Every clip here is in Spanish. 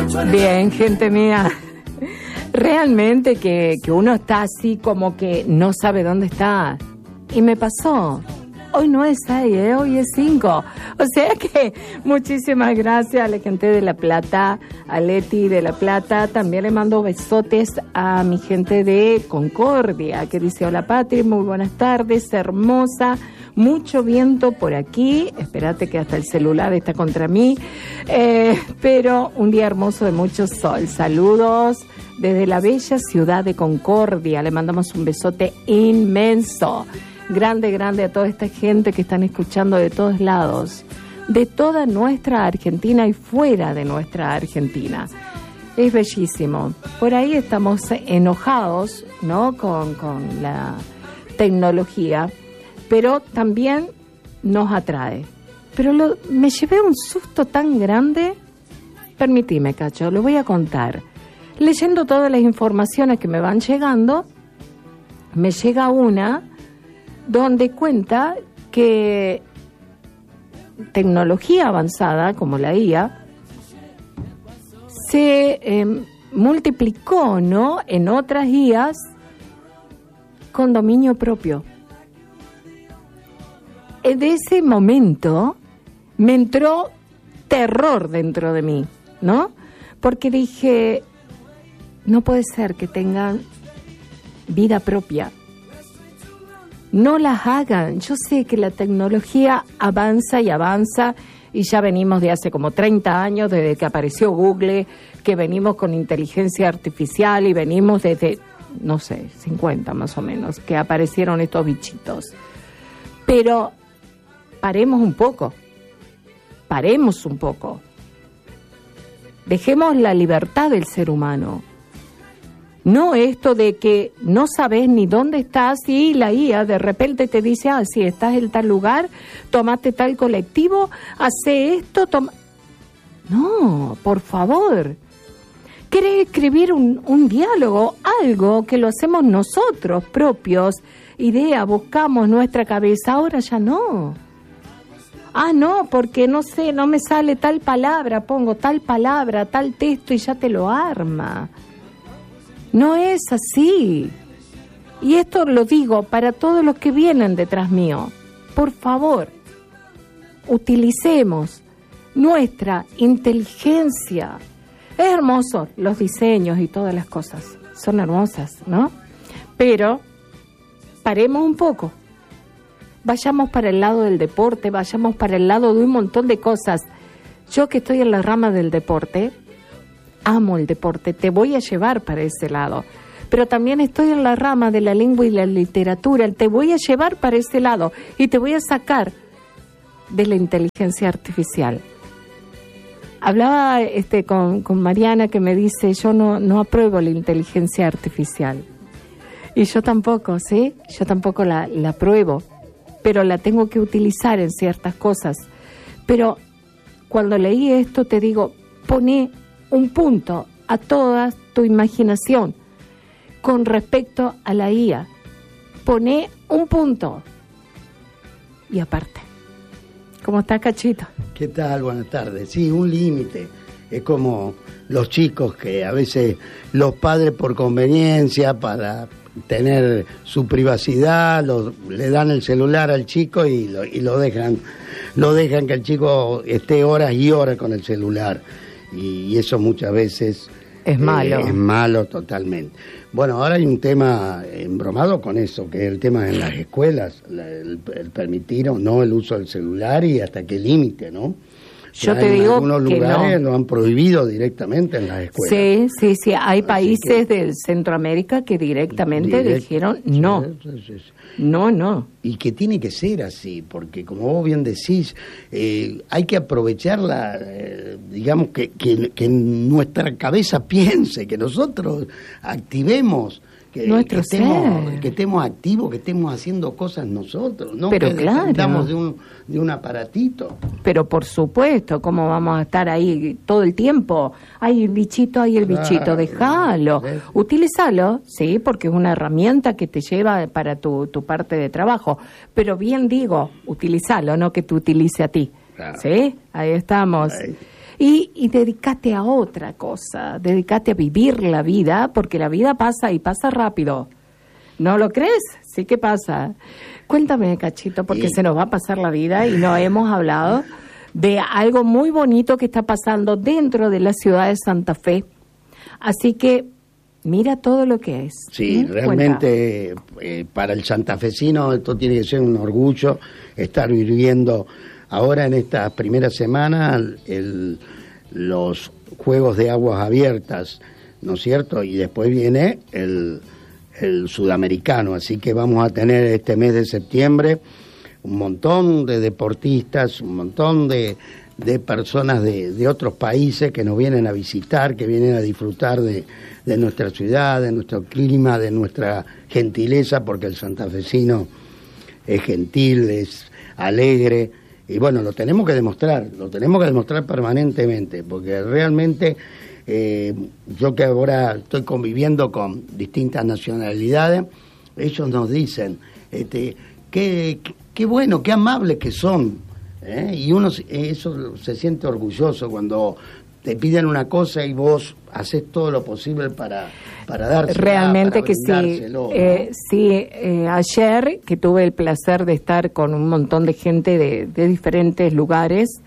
Bien, gente mía. Realmente que uno está así como que no sabe dónde está. Y me pasó. Hoy no es 6, hoy es 5. O sea que muchísimas gracias a la gente de La Plata, a Leti de La Plata. También le mando besotes a mi gente de Concordia, que dice: hola Patri, muy buenas tardes, hermosa. Mucho viento por aquí. Espérate que hasta el celular está contra mí. Pero un día hermoso de mucho sol. Saludos desde la bella ciudad de Concordia. Le mandamos un besote inmenso. Grande, grande a toda esta gente que están escuchando de todos lados, de toda nuestra Argentina y fuera de nuestra Argentina. Es bellísimo. Por ahí estamos enojados, ¿no?, con la tecnología, pero también nos atrae. Pero me llevé un susto tan grande. Permitime, Cacho, lo voy a contar. Leyendo todas las informaciones que me van llegando, me llega una donde cuenta que tecnología avanzada, como la IA, se multiplicó, ¿no?, en otras IAs con dominio propio. De ese momento me entró terror dentro de mí, ¿no? Porque dije, no puede ser que tengan vida propia. No las hagan. Yo sé que la tecnología avanza y avanza, y ya venimos de hace como 30 años, desde que apareció Google, que venimos con inteligencia artificial, y venimos desde, no sé, 50 más o menos, que aparecieron estos bichitos. Pero paremos un poco. Dejemos la libertad del ser humano. No esto de que no sabes ni dónde estás y la IA de repente te dice, si estás en tal lugar, tomate tal colectivo, hace esto, No, por favor. ¿Querés escribir un diálogo? Algo que lo hacemos nosotros propios. Idea, buscamos nuestra cabeza, ahora ya no. No, porque no sé, no me sale tal palabra, pongo tal palabra, tal texto y ya te lo arma. No es así. Y esto lo digo para todos los que vienen detrás mío. Por favor, utilicemos nuestra inteligencia. Es hermoso los diseños y todas las cosas. Son hermosas, ¿no? Pero paremos un poco. Vayamos para el lado del deporte, vayamos para el lado de un montón de cosas. Yo que estoy en la rama del deporte, amo el deporte, te voy a llevar para ese lado. Pero también estoy en la rama de la lengua y la literatura, te voy a llevar para ese lado y te voy a sacar de la inteligencia artificial. Hablaba con Mariana, que me dice, yo no apruebo la inteligencia artificial. Y yo tampoco, ¿sí? Yo tampoco la apruebo, pero la tengo que utilizar en ciertas cosas. Pero cuando leí esto, te digo, poné un punto a toda tu imaginación con respecto a la IA. Poné un punto. Y aparte, ¿cómo está, Cachito? ¿Qué tal? Buenas tardes. Sí, un límite. Es como los chicos que a veces los padres, por conveniencia, para tener su privacidad, le dan el celular al chico y lo dejan que el chico esté horas y horas con el celular. Y eso muchas veces es malo. Es malo totalmente. Bueno, ahora hay un tema embromado con eso, que es el tema en las escuelas, el permitir o no el uso del celular y hasta qué límite, ¿no? Yo te digo que algunos lugares lo han prohibido directamente en las escuelas. Sí. Hay países de Centroamérica que directamente dijeron no. Sí. No. Y que tiene que ser así, porque como vos bien decís, hay que aprovecharla, digamos, que nuestra cabeza piense, que nosotros activemos, que estemos activos, que estemos haciendo cosas nosotros, no pero que claro, dependamos de un aparatito. Pero por supuesto, ¿cómo vamos a estar ahí todo el tiempo? Hay el bichito, déjalo, utilízalo, sí, porque es una herramienta que te lleva para tu parte de trabajo, pero bien digo, utilízalo, no que te utilice a ti, claro. ¿Sí? Ahí estamos. y dedícate a otra cosa, dedícate a vivir la vida, porque la vida pasa y pasa rápido. ¿No lo crees? Sí que pasa. Cuéntame, Cachito, porque se nos va a pasar la vida y no hemos hablado de algo muy bonito que está pasando dentro de la ciudad de Santa Fe. Así que mira todo lo que es. Sí, realmente para el santafesino esto tiene que ser un orgullo estar viviendo ahora en esta primera semana los Juegos de Aguas Abiertas, ¿no es cierto? Y después viene el sudamericano, así que vamos a tener este mes de septiembre un montón de deportistas, un montón de personas de otros países que nos vienen a visitar, que vienen a disfrutar de nuestra ciudad, de nuestro clima, de nuestra gentileza, porque el santafesino es gentil, es alegre, y bueno, lo tenemos que demostrar permanentemente, porque realmente yo que ahora estoy conviviendo con distintas nacionalidades, ellos nos dicen, qué bueno, qué amables que son, y uno eso se siente orgulloso cuando te piden una cosa y vos haces todo lo posible para dársela, realmente para que sí. ¿no? Sí, ayer que tuve el placer de estar con un montón de gente de diferentes lugares,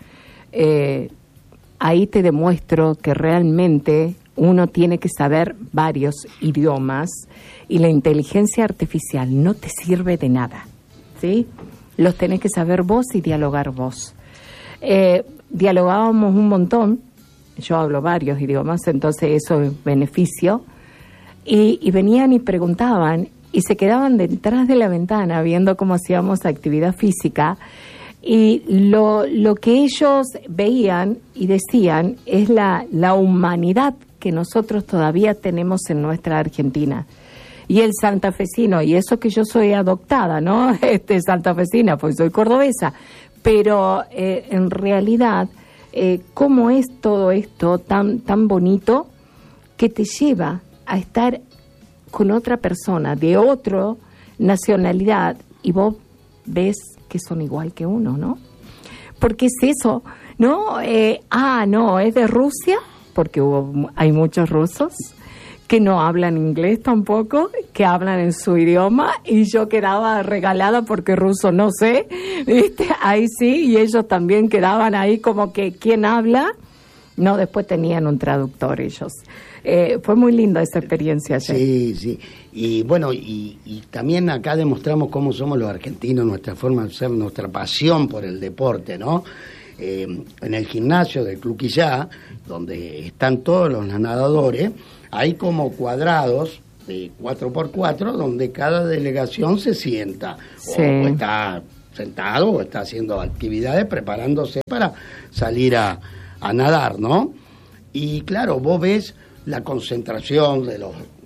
ahí te demuestro que realmente uno tiene que saber varios idiomas y la inteligencia artificial no te sirve de nada, ¿sí? Los tenés que saber vos y dialogar vos. Dialogábamos un montón, yo hablo varios idiomas, entonces eso es beneficio, y venían y preguntaban y se quedaban detrás de la ventana viendo cómo hacíamos actividad física, y lo que ellos veían y decían es la humanidad que nosotros todavía tenemos en nuestra Argentina. Y el santafesino, y eso que yo soy adoptada, ¿no? Santafesina, pues soy cordobesa, pero en realidad, ¿cómo es todo esto tan bonito que te lleva a estar con otra persona de otra nacionalidad y vos ves que son igual que uno, ¿no? Porque es eso, ¿no? No, es de Rusia, porque hay muchos rusos que no hablan inglés tampoco, que hablan en su idioma, y yo quedaba regalada porque ruso no sé, ¿viste? Ahí sí, y ellos también quedaban ahí como que, ¿quién habla? No, después tenían un traductor ellos. Fue muy linda esa experiencia ayer. Sí, y bueno, y también acá demostramos cómo somos los argentinos, nuestra forma de ser, nuestra pasión por el deporte, ¿no? En el gimnasio del Club Quillá, donde están todos los nadadores, hay como cuadrados de 4x4 donde cada delegación se sienta, sí, o está sentado o está haciendo actividades preparándose para salir a nadar, ¿no? Y claro, vos ves la concentración de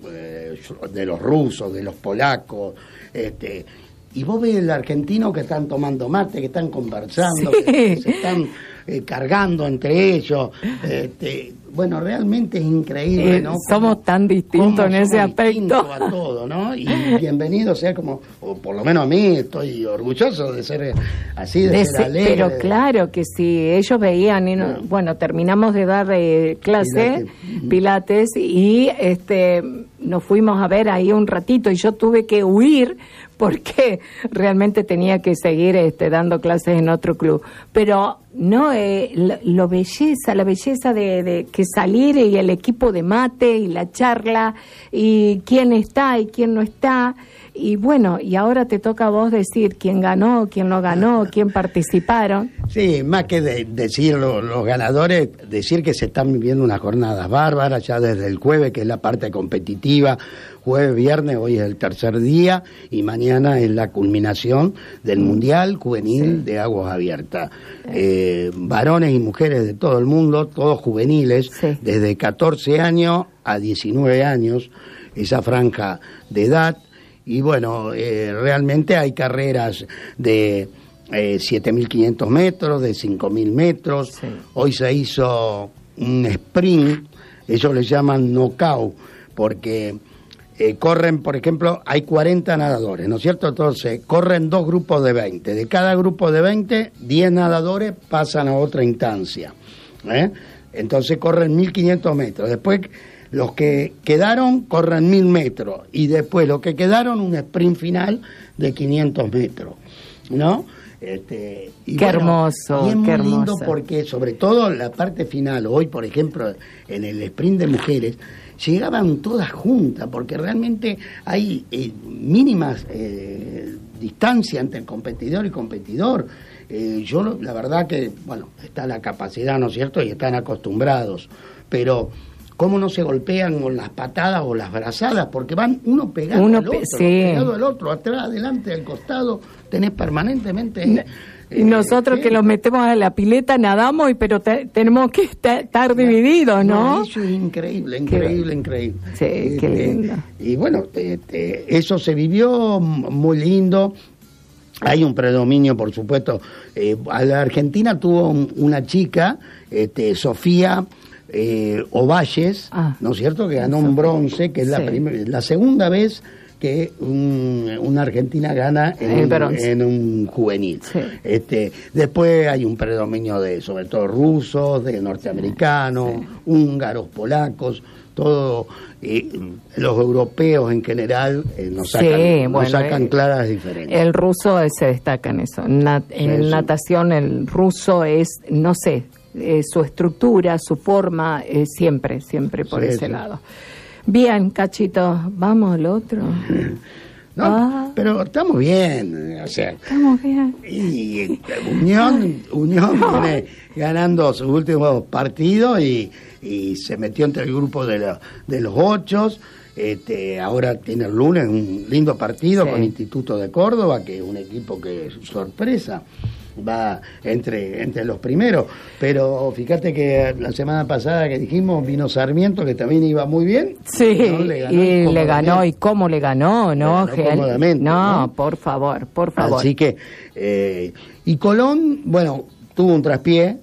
los rusos, de los polacos, y vos ves el argentino que están tomando mate, que están conversando, sí, que se están cargando entre ellos. Bueno, realmente es increíble, ¿no? Somos tan distintos en ese aspecto. A todo, ¿no? Y bienvenido sea como, o por lo menos a mí, estoy orgulloso de ser así, de ser alegre. Pero claro que sí, ellos veían, y bueno, terminamos de dar clase, pilates, y nos fuimos a ver ahí un ratito, y yo tuve que huir porque realmente tenía que seguir dando clases en otro club. Pero no, la belleza de que salir, y el equipo de mate y la charla y quién está y quién no está, y bueno, y ahora te toca a vos decir quién ganó, quién no ganó, quién participaron. Sí, más que decir los ganadores, decir que se están viviendo unas jornadas bárbaras ya desde el jueves, que es la parte competitiva, jueves, viernes, hoy es el tercer día y mañana es la culminación del Mundial Juvenil, sí, de Aguas Abiertas. Varones y mujeres de todo el mundo, todos juveniles, sí, desde 14 años a 19 años, esa franja de edad. Y bueno, realmente hay carreras de 7.500 metros, de 5.000 metros. Sí. Hoy se hizo un sprint, ellos le llaman knockout, porque corren, por ejemplo, hay 40 nadadores, ¿no es cierto? Entonces, corren 2 grupos de 20. De cada grupo de 20, 10 nadadores pasan a otra instancia. Entonces corren 1.500 metros. Después los que quedaron corren 1.000 metros. Y después los que quedaron un sprint final de 500 metros, ¿no? Y qué hermoso, y es muy qué lindo hermoso. porque sobre todo la parte final, hoy por ejemplo en el sprint de mujeres, llegaban todas juntas, porque realmente hay mínimas distancias entre el competidor y competidor. Yo la verdad que, bueno, está la capacidad, ¿no es cierto?, y están acostumbrados, pero cómo no se golpean con las patadas o las brazadas, porque van uno pegado al otro, sí, pegado al otro, atrás, adelante, al costado, tenés permanentemente... Y nosotros que los metemos a la pileta nadamos, pero tenemos que estar divididos, ¿no? Eso es increíble, increíble. Sí, qué lindo. Y bueno, eso se vivió muy lindo. Hay un predominio, por supuesto. A la Argentina tuvo una chica, Sofía Ovalles, ¿no es cierto?, que ganó un bronce, que es la segunda vez que una Argentina gana en un juvenil. Sí. Después hay un predominio de, sobre todo, rusos, de norteamericanos, húngaros, polacos, todo, los europeos en general nos sacan claras diferencias. El ruso se destaca en eso. En natación el ruso es, no sé, su estructura, su forma, siempre por ese lado. Bien, Cachito, vamos al otro. No, pero estamos bien, o sea. Estamos bien. Y Unión viene ganando sus últimos partidos y se metió entre el grupo de los 8. Ahora tiene el lunes un lindo partido con Instituto de Córdoba, que es un equipo que es sorpresa. Va entre los primeros, pero fíjate que la semana pasada que dijimos vino Sarmiento, que también iba muy bien. Sí, ¿no? Le ganó, y cómo le ganó, ¿no? Cómodamente, no, por favor. Así que, y Colón, bueno, tuvo un traspié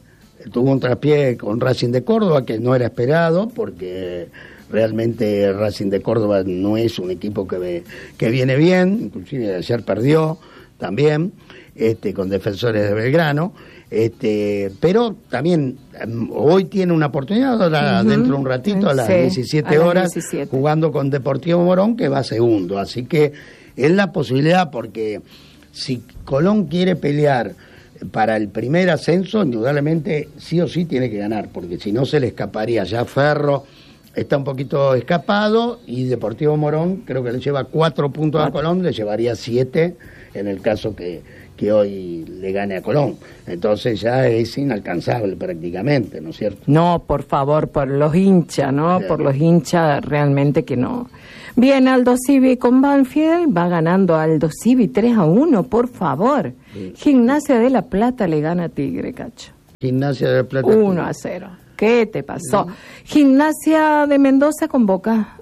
con Racing de Córdoba, que no era esperado, porque realmente Racing de Córdoba no es un equipo que viene bien, inclusive ayer perdió también, con Defensores de Belgrano, pero también hoy tiene una oportunidad, dentro de un ratito, a las 17 horas, jugando con Deportivo Morón, que va segundo. Así que es la posibilidad, porque si Colón quiere pelear para el primer ascenso, indudablemente sí o sí tiene que ganar, porque si no se le escaparía. Ya Ferro está un poquito escapado, y Deportivo Morón creo que le lleva 4 puntos a Colón, le llevaría 7 en el caso que hoy le gane a Colón. Entonces ya es inalcanzable prácticamente, ¿no es cierto? No, por favor, por los hinchas, ¿no? Sí. Por los hinchas realmente que no. Bien, Aldo Civi con Banfield, va ganando Aldo Civi 3-1, por favor. Sí. Gimnasia de La Plata le gana a Tigre, Cacho. Gimnasia de La Plata 1-0. ¿Qué te pasó? Gimnasia de Mendoza con Boca.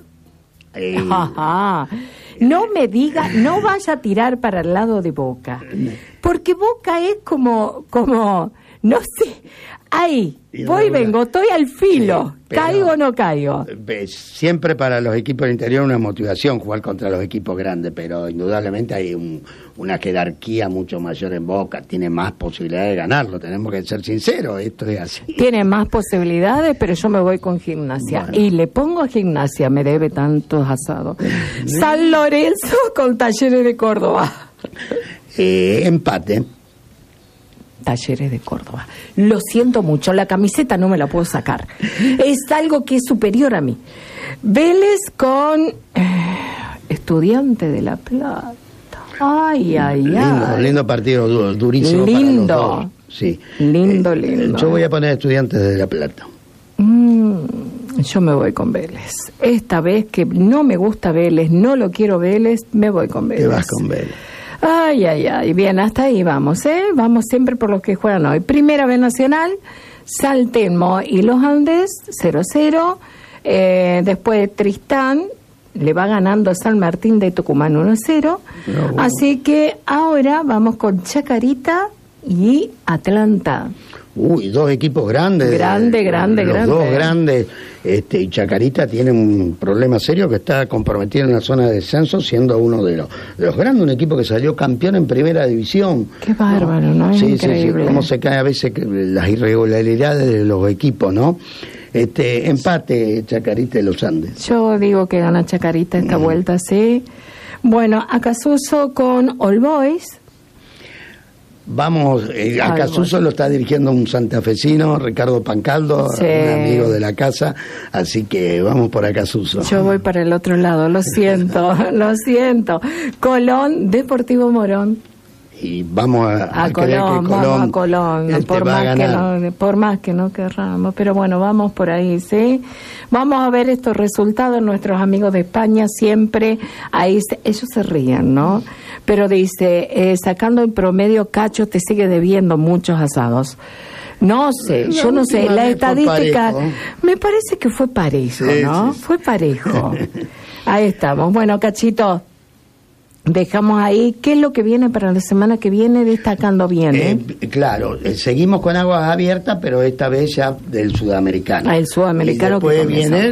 No me diga, no vaya a tirar para el lado de Boca, porque Boca es como no sé, ahí, voy, vengo, estoy al filo, caigo o no caigo. Siempre para los equipos del interior una motivación jugar contra los equipos grandes, pero indudablemente hay una jerarquía mucho mayor en Boca, tiene más posibilidades de ganarlo, tenemos que ser sinceros, esto es así. Tiene más posibilidades, pero yo me voy con Gimnasia, bueno. Y le pongo a Gimnasia, me debe tantos asados. San Lorenzo con Talleres de Córdoba. Empate. Talleres de Córdoba. Lo siento mucho, la camiseta no me la puedo sacar. Es algo que es superior a mí. Vélez con Estudiante de La Plata. Ay. Lindo partido, durísimo. Lindo. Para los dos. Sí. Lindo. Yo voy a poner Estudiantes de La Plata. Yo me voy con Vélez. Esta vez que no me gusta Vélez, no lo quiero Vélez, me voy con Vélez. Te vas con Vélez. Ay. Bien, hasta ahí vamos, Vamos siempre por los que juegan hoy. Primera B Nacional, Saltelmo y Los Andes, 0-0. Después Tristán le va ganando a San Martín de Tucumán 1-0. Así que ahora vamos con Chacarita y Atlanta. Dos equipos grandes. Grande. Los dos grandes. Y Chacarita tiene un problema serio que está comprometido en la zona de descenso, siendo uno de los grandes, un equipo que salió campeón en primera división. Qué bárbaro, ¿no? Es increíble. Sí, cómo se cae a veces las irregularidades de los equipos, ¿no? Empate Chacarita y los Andes. Yo digo que gana Chacarita esta vuelta, sí. Bueno, Acasuso con All Boys. Vamos, Acasuso lo está dirigiendo un santafesino, Ricardo Pancaldo, sí, un amigo de la casa, así que vamos por Acasuso. Yo voy para el otro lado, lo siento, lo siento. Colón, Deportivo Morón. Y vamos a Colón, vamos a Colón, por más que no querramos, pero bueno, vamos por ahí, ¿sí? Vamos a ver estos resultados, nuestros amigos de España siempre, ahí ellos se ríen, ¿no? Pero dice, sacando el promedio, Cacho te sigue debiendo muchos asados. No sé, yo no sé, la estadística, me parece que fue parejo, sí, ¿no? Sí. Fue parejo. Ahí estamos. Bueno, Cachito, dejamos ahí. ¿Qué es lo que viene para la semana que viene? Destacando bien, Claro, seguimos con aguas abiertas, pero esta vez ya del sudamericano. El sudamericano. Y después viene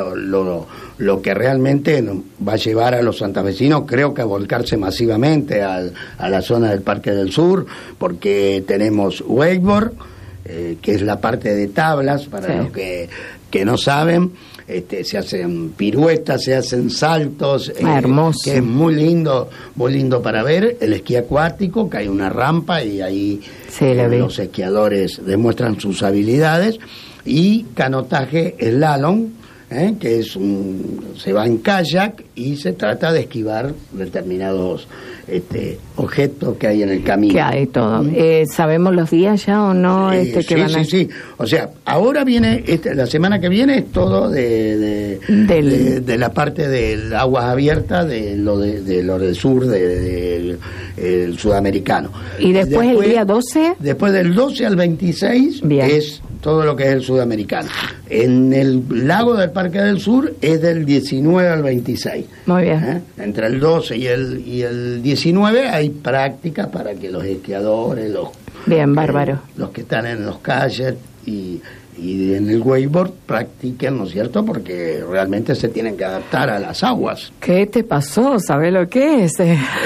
lo que realmente va a llevar a los santafesinos, creo que a volcarse masivamente a la zona del Parque del Sur, porque tenemos wakeboard, que es la parte de tablas, para los que no saben. Se hacen piruetas, se hacen saltos, hermoso, que es muy lindo para ver. El esquí acuático, que hay una rampa y ahí los esquiadores demuestran sus habilidades. Y canotaje slalom, que se va en kayak y se trata de esquivar determinados objetos que hay en el camino. Que hay todo. ¿Sabemos los días ya o no? Sí. O sea, ahora viene, la semana que viene es todo de la parte del aguas abiertas, de lo del sur, del sudamericano. ¿Y después el día 12? Después del 12 al 26 es todo lo que es el sudamericano. En el lago del Parque del Sur es del 19 al 26. Muy bien. Entre el 12 y el 19 hay prácticas para que los esquiadores, bárbaro, los que están en los kayaks y en el wakeboard practiquen, ¿no es cierto? Porque realmente se tienen que adaptar a las aguas. ¿Qué te pasó? ¿Sabes lo que es?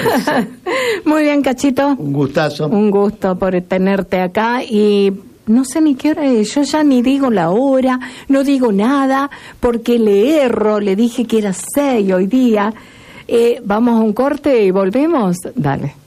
Muy bien, Cachito. Un gustazo. Un gusto por tenerte acá y no sé ni qué hora es, yo ya ni digo la hora, no digo nada, porque le erro, le dije que era 6 hoy día. Vamos a un corte y volvemos. Dale.